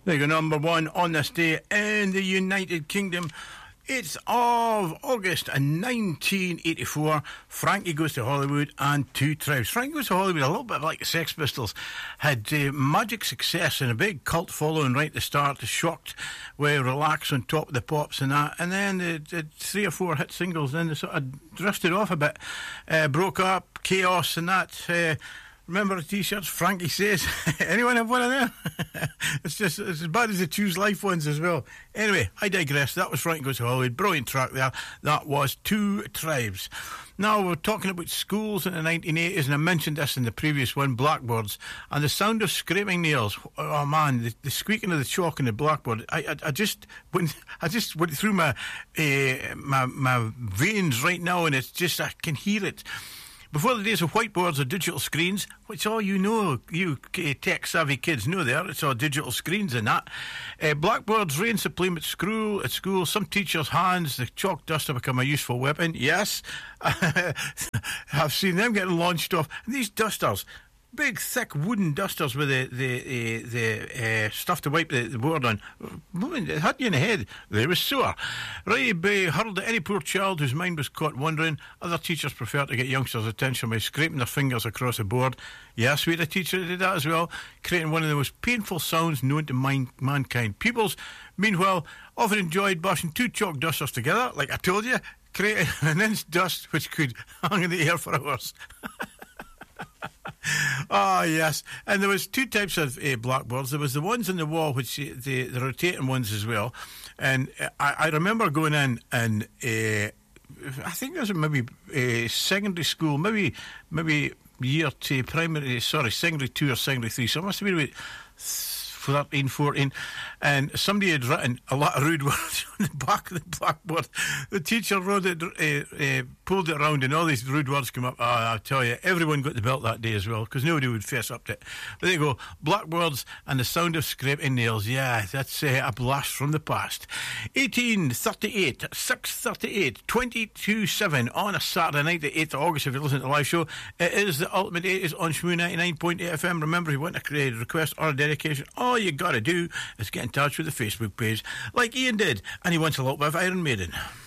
They go number one on this day in the United Kingdom. 8th of August 1984, Frankie Goes to Hollywood and Two Tribes. Frankie Goes to Hollywood, a little bit like the Sex Pistols, had magic success and a big cult following right at the start. Shocked with Relax on Top of the Pops and that, and then the 3 or 4 hit singles, then they sort of drifted off a bit, Broke Up, Chaos and that. Remember the t-shirts? Frankie Says. Anyone have one of them? It's as bad as the Choose Life ones as well. Anyway, I digress. That was Frankie Goes to Hollywood. Brilliant track there. That was Two Tribes. Now, we're talking about schools in the 1980s, and I mentioned this in the previous one, blackboards, and the sound of scraping nails. Oh, man, the squeaking of the chalk on the blackboard. I just went through my veins right now, and it's just, I can hear it. Before the days of whiteboards or digital screens, which all you know, you tech-savvy kids know there, it's all digital screens and that. Blackboards reign supreme at school. Some teachers' hands, the chalk dust have become a useful weapon. Yes, I've seen them getting launched off. And these dusters, big, thick wooden dusters with the stuff to wipe the board on. It hit you in the head. They were sore. Right, hurled at any poor child whose mind was caught wandering. Other teachers prefer to get youngsters' attention by scraping their fingers across the board. Yes, we had a teacher that did that as well, creating one of the most painful sounds known to mankind. Pupils, meanwhile, often enjoyed bashing 2 chalk dusters together, like I told you, creating an immense dust which could hang in the air for hours. Oh, yes. And there was 2 types of blackboards. There was the ones on the wall, which the rotating ones as well. And I remember going in and I think there was maybe secondary school, maybe year 2, secondary 2 or secondary 3. So it must have been about 13, 14, and somebody had written a lot of rude words on the back of the blackboard. The teacher pulled it around, and all these rude words came up. I tell you, everyone got the belt that day as well, because nobody would fess up to it. But there you go, blackboards and the sound of scraping nails. Yeah, that's a blast from the past. 1838, 6:38, 22:07 on a Saturday night, the 8th of August, if you listen to the live show. It is the Ultimate 80s on Shmoo 99.8 FM. Remember, if you want a request or a dedication, all you got to do is get in touch with the Facebook page, like Ian did, and he wants a little bit of Iron Maiden.